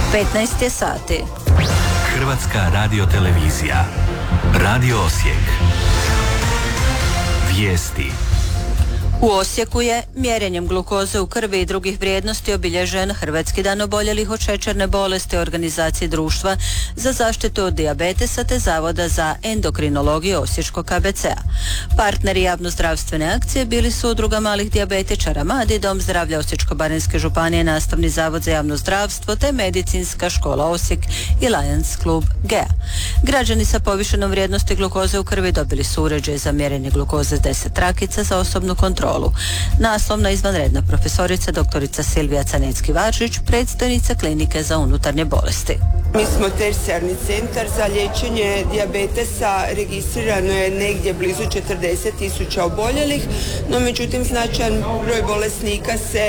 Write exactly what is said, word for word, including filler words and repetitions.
petnaest je sati. Hrvatska radiotelevizija. Radio Osijek. Vijesti. U Osijeku je mjerenjem glukoze u krvi i drugih vrijednosti obilježen Hrvatski dan oboljelih od šećerne bolesti organizacije Društva za zaštitu od dijabetesa te Zavoda za endokrinologiju Osječkog K B C-a. Partneri javnozdravstvene akcije bili su Udruga malih dijabetičara Madi, Dom zdravlja Osječko-baranjske županije, Nastavni zavod za javno zdravstvo te Medicinska škola Osijek i Lions klub G E A. Građani sa povišenom vrijednosti glukoze u krvi dobili su uređaj za mjerenje glukoze s deset trakica za osobnu kontrolu. Naslovna izvanredna profesorica doktorica Silvija Canecki-Varžić, predstojnica klinike za unutarnje bolesti. Mi smo tercijarni centar za liječenje dijabetesa, registrirano je negdje blizu četrdeset tisuća oboljelih, no međutim značajan broj bolesnika se